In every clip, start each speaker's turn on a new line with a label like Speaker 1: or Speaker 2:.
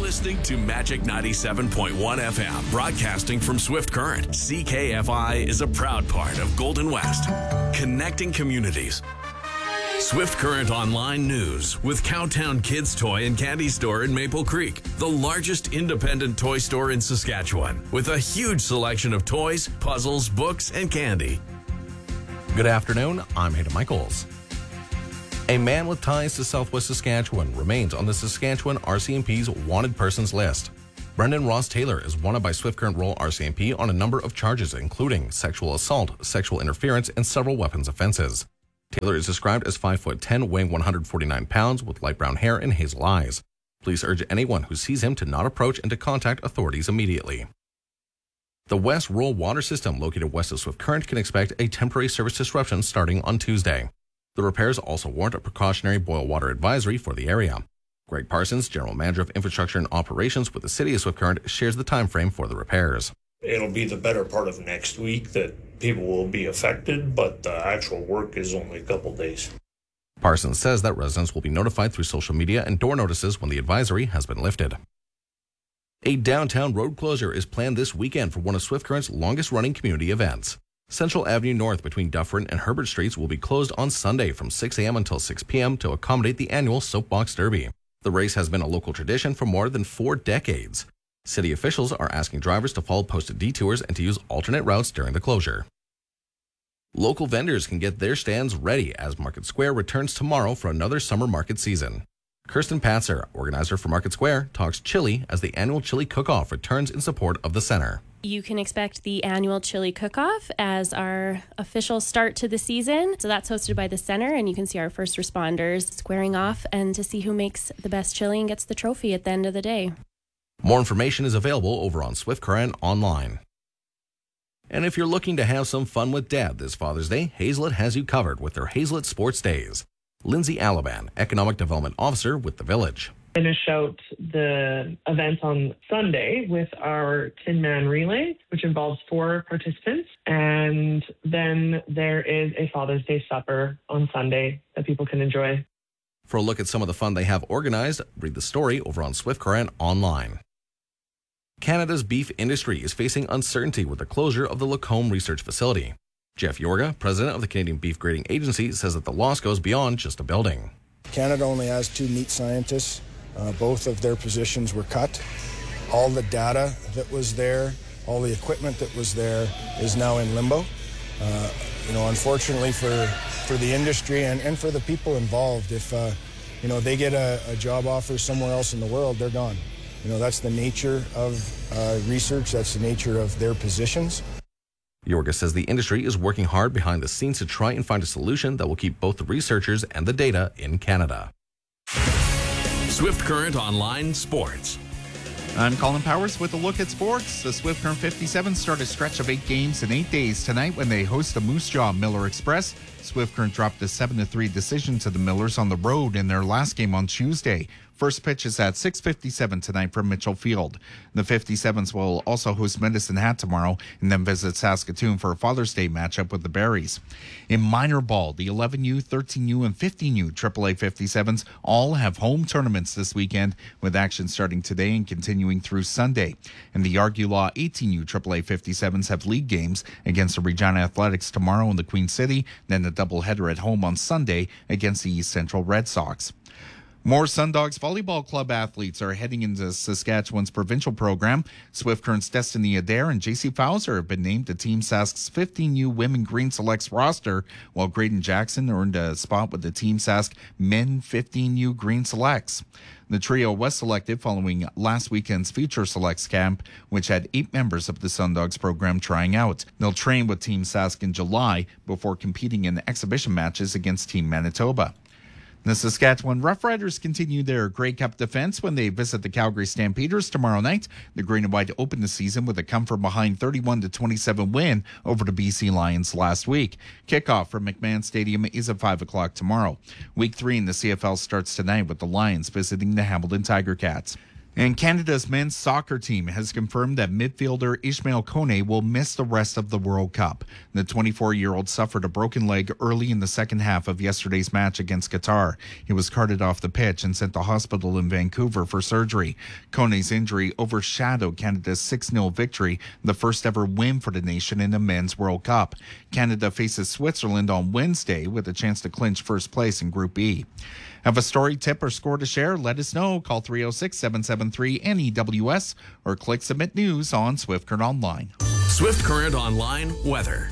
Speaker 1: listening to Magic 97.1 FM, broadcasting from Swift Current. CKFI is a proud part of Golden West, connecting communities. Swift Current Online News with Cowtown Kids Toy and Candy Store in Maple Creek, the largest independent toy store in Saskatchewan, with a huge selection of toys, puzzles, books, and candy.
Speaker 2: Good afternoon, I'm Hayden Michaels. A man with ties to Southwest Saskatchewan remains on the Saskatchewan RCMP's wanted persons list. Brendan Ross Taylor is wanted by Swift Current Rural RCMP on a number of charges, including sexual assault, sexual interference, and several weapons offenses. Taylor is described as 5'10", weighing 149 pounds, with light brown hair and hazel eyes. Police urge anyone who sees him to not approach and to contact authorities immediately. The West Rural Water System, located west of Swift Current, can expect a temporary service disruption starting on Tuesday. The repairs also warrant a precautionary boil water advisory for the area. Greg Parsons, General Manager of Infrastructure and Operations with the City of Swift Current, shares the time frame for the repairs.
Speaker 3: It'll be the better part of next week that people will be affected, but the actual work is only a couple days.
Speaker 2: Parsons says that residents will be notified through social media and door notices when the advisory has been lifted. A downtown road closure is planned this weekend for one of Swift Current's longest-running community events. Central Avenue North between Dufferin and Herbert Streets will be closed on Sunday from 6 a.m. until 6 p.m. to accommodate the annual Soapbox Derby. The race has been a local tradition for more than 4 decades. City officials are asking drivers to follow posted detours and to use alternate routes during the closure. Local vendors can get their stands ready as Market Square returns tomorrow for another summer market season. Kirsten Patzer, organizer for Market Square, talks chili as the annual chili cook-off returns in support of the center.
Speaker 4: You can expect the annual chili cook-off as our official start to the season. So that's hosted by the center, and you can see our first responders squaring off and to see who makes the best chili and gets the trophy at the end of the day.
Speaker 2: More information is available over on Swift Current online. And if you're looking to have some fun with Dad this Father's Day, Hazelet has you covered with their Hazelet Sports Days. Lindsay Alaban, Economic Development Officer with the Village.
Speaker 5: Finish out the event on Sunday with our Tin Man Relay, which involves 4 participants. And then there is a Father's Day supper on Sunday that people can enjoy.
Speaker 2: For a look at some of the fun they have organized, read the story over on Swift Current online. Canada's beef industry is facing uncertainty with the closure of the Lacombe Research Facility. Jeff Yorga, president of the Canadian Beef Grading Agency, says that the loss goes beyond just a building.
Speaker 6: Canada only has 2 meat scientists. Both of their positions were cut. All the data that was there, all the equipment that was there is now in limbo. Unfortunately for the industry and for the people involved, if they get a job offer somewhere else in the world, they're gone. That's the nature of research. That's the nature of their positions.
Speaker 2: Yorga says the industry is working hard behind the scenes to try and find a solution that will keep both the researchers and the data in Canada.
Speaker 1: Swift Current Online Sports.
Speaker 7: I'm Colin Powers with a look at sports. The Swift Current 57 start a stretch of 8 games in 8 days tonight when they host the Moose Jaw Miller Express. Swift Current dropped a 7-3 decision to the Millers on the road in their last game on Tuesday. First pitch is at 6:57 tonight from Mitchell Field. The 57s will also host Medicine Hat tomorrow and then visit Saskatoon for a Father's Day matchup with the Berries. In minor ball, the 11U, 13U, and 15U AAA 57s all have home tournaments this weekend, with action starting today and continuing through Sunday. And the Argulaw 18U AAA 57s have league games against the Regina Athletics tomorrow in the Queen City, then a doubleheader at home on Sunday against the East Central Red Sox. More Sundogs Volleyball Club athletes are heading into Saskatchewan's provincial program. Swift Current's Destiny Adair and JC Fowler have been named to Team Sask's 15U Women Green Selects roster, while Graydon Jackson earned a spot with the Team Sask Men 15U Green Selects. The trio was selected following last weekend's Future Selects camp, which had 8 members of the Sundogs program trying out. They'll train with Team Sask in July before competing in exhibition matches against Team Manitoba. The Saskatchewan Roughriders continue their Grey Cup defense when they visit the Calgary Stampeders tomorrow night. The Green and White opened the season with a come-from-behind 31-27 win over the BC Lions last week. Kickoff from McMahon Stadium is at 5 o'clock tomorrow. Week 3 in the CFL starts tonight with the Lions visiting the Hamilton Tiger Cats. And Canada's men's soccer team has confirmed that midfielder Ishmael Kone will miss the rest of the World Cup. The 24-year-old suffered a broken leg early in the second half of yesterday's match against Qatar. He was carted off the pitch and sent to hospital in Vancouver for surgery. Kone's injury overshadowed Canada's 6-0 victory, the first ever win for the nation in a men's World Cup. Canada faces Switzerland on Wednesday with a chance to clinch first place in Group E. Have a story, tip, or score to share? Let us know. Call 306-773-NEWS or click Submit News on Swift Current Online.
Speaker 1: Swift Current Online weather.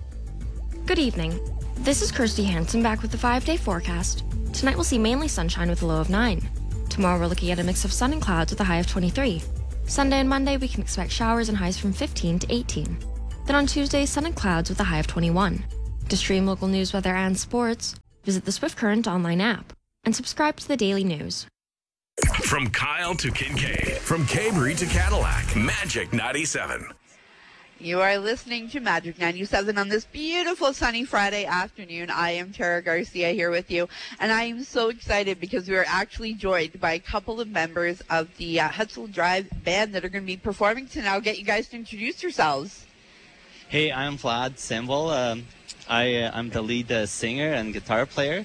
Speaker 8: Good evening. This is Kirsty Hansen back with the 5-day forecast. Tonight we'll see mainly sunshine with a low of 9. Tomorrow we're looking at a mix of sun and clouds with a high of 23. Sunday and Monday we can expect showers and highs from 15 to 18. Then on Tuesday, sun and clouds with a high of 21. To stream local news, weather, and sports, visit the Swift Current online app and subscribe to the daily news.
Speaker 1: From Kyle to Kincaid, from Caberry to Cadillac, Magic 97.
Speaker 9: You are listening to Magic 97 on this beautiful sunny Friday afternoon. I am Tara Garcia here with you, and I am so excited because we are actually joined by a couple of members of the Hutzel Drive band that are going to be performing tonight. I'll get you guys to introduce yourselves.
Speaker 10: Hey, I'm Vlad Simbol. I'm the lead singer and guitar player.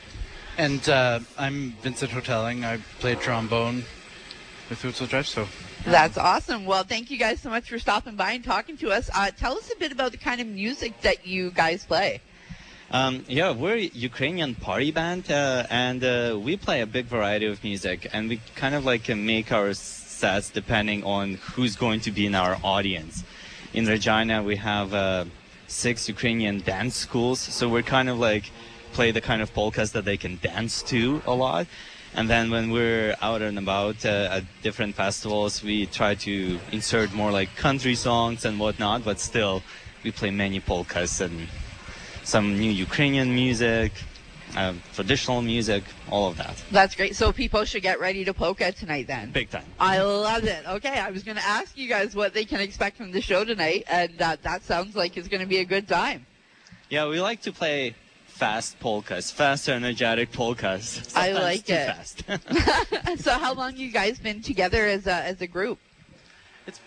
Speaker 11: And I'm Vincent Hotelling. I play trombone with Hutzel Drive, so...
Speaker 9: That's awesome. Well, thank you guys so much for stopping by and talking to us. Tell us a bit about the kind of music that you guys play.
Speaker 10: Yeah, we're a Ukrainian party band, and we play a big variety of music, and we kind of like make our sets depending on who's going to be in our audience. In Regina, we have 6 Ukrainian dance schools, so we're kind of like play the kind of polkas that they can dance to a lot. And then when we're out and about at different festivals, we try to insert more like country songs and whatnot, but still we play many polkas and some new Ukrainian music, traditional music, all of that.
Speaker 9: That's great. So people should get ready to polka tonight then.
Speaker 10: Big time.
Speaker 9: I love it. Okay, I was going to ask you guys what they can expect from the show tonight, and that sounds like it's going to be a good time.
Speaker 10: Yeah, we like to play fast polkas, fast, energetic polkas. Sometimes
Speaker 9: I like
Speaker 10: too
Speaker 9: it.
Speaker 10: Fast.
Speaker 9: So how long you guys been together as a group?
Speaker 11: It's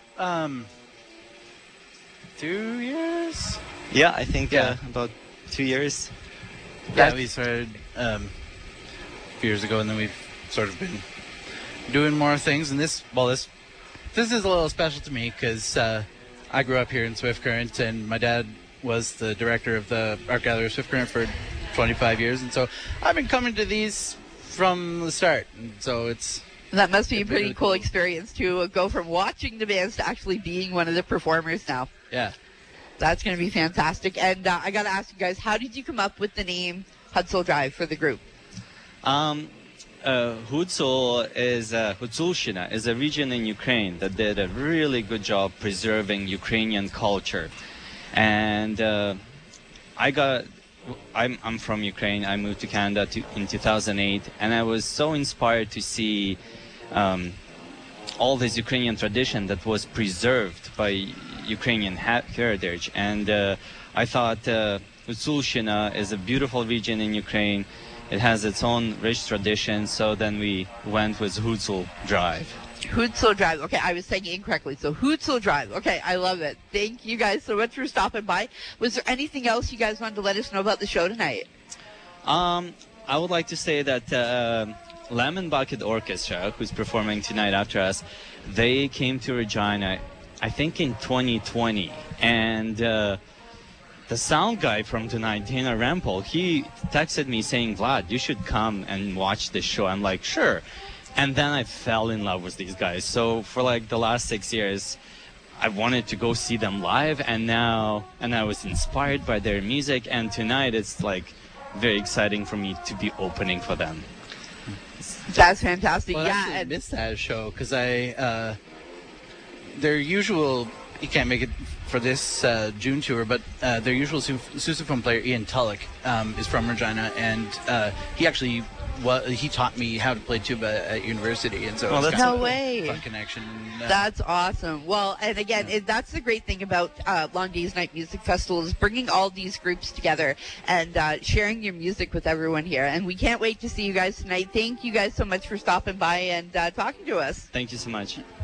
Speaker 11: 2 years?
Speaker 10: Yeah, I think about 2 years.
Speaker 11: Yeah, we started a few years ago, and then we've sort of been doing more things. And this is a little special to me because I grew up here in Swift Current, and my dad was the director of the art gallery of Swift Current for 25 years, and so I've been coming to these from the start, and so
Speaker 9: that must be a pretty
Speaker 11: really
Speaker 9: cool experience to go from watching the bands to actually being one of the performers now.
Speaker 11: Yeah,
Speaker 9: that's going to be fantastic. And I got to ask you guys, how did you come up with the name Hutzel Drive for the group?
Speaker 10: Hutsulshina is a region in Ukraine that did a really good job preserving Ukrainian culture. And I'm from Ukraine. I moved to Canada in 2008, and I was so inspired to see all this Ukrainian tradition that was preserved by Ukrainian heritage. And I thought Hutsulshina is a beautiful region in Ukraine. It has its own rich tradition, so then we went with Hutzel Drive.
Speaker 9: Hutzel Drive. Okay, I was saying it incorrectly. So Hutzel Drive. Okay, I love it. Thank you guys so much for stopping by. Was there anything else you guys wanted to let us know about the show tonight?
Speaker 10: I would like to say that Lemon Bucket Orchestra, who's performing tonight after us, they came to Regina, I think in 2020. And the sound guy from tonight, Dana Rampol, he texted me saying, Vlad, you should come and watch this show. I'm like, sure. And then I fell in love with these guys. So for like the last 6 years, I wanted to go see them live, and I was inspired by their music. And tonight it's like very exciting for me to be opening for them.
Speaker 9: That's fantastic.
Speaker 11: Well,
Speaker 9: yeah,
Speaker 11: I missed that show because their usual he can't make it for this June tour, but their usual sousaphone player, Ian Tulloch, is from Regina, and he actually he taught me how to play tuba at university, and so
Speaker 9: that's no way.
Speaker 11: Fun connection.
Speaker 9: That's awesome. Well, and again, that's the great thing about Long Days Night Music Festival is bringing all these groups together and sharing your music with everyone here. And we can't wait to see you guys tonight. Thank you guys so much for stopping by and talking to us.
Speaker 10: Thank you so much.